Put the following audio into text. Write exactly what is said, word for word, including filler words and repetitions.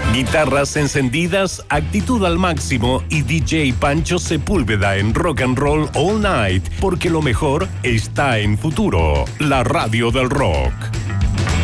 Guitarras encendidas, actitud al máximo y D J Pancho Sepúlveda en Rock and Roll All Night, porque lo mejor está en Futuro, la radio del rock.